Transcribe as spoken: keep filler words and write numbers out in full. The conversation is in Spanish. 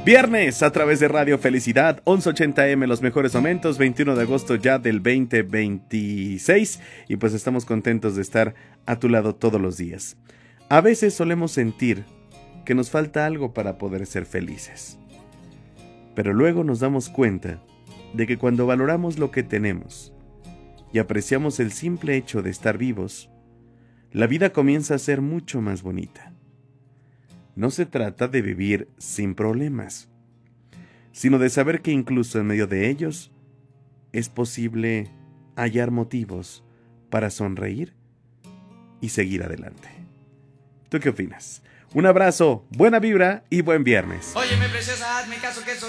Viernes a través de Radio Felicidad, once ochenta eme, los mejores momentos, veintiuno de agosto ya del veinte veintiséis, y pues estamos contentos de estar a tu lado todos los días. A veces solemos sentir que nos falta algo para poder ser felices, pero luego nos damos cuenta de que cuando valoramos lo que tenemos y apreciamos el simple hecho de estar vivos, la vida comienza a ser mucho más bonita. No se trata de vivir sin problemas, sino de saber que incluso en medio de ellos es posible hallar motivos para sonreír y seguir adelante. ¿Tú qué opinas? Un abrazo, buena vibra y buen viernes. Óyeme, preciosa, hazme caso que soy